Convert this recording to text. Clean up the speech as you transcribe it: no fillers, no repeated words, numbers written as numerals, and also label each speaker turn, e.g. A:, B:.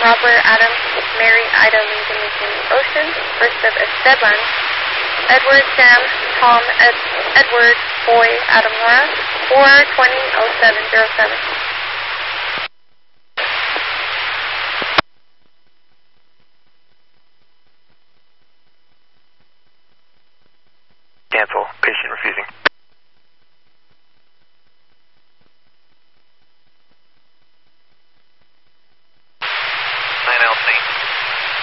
A: Robert, Adam, Mary, Ida, Lincoln, Lincoln, Ocean. First of Esteban. Edward, Sam, Tom, Edward, Boy, Adam, Laura. 420-0707.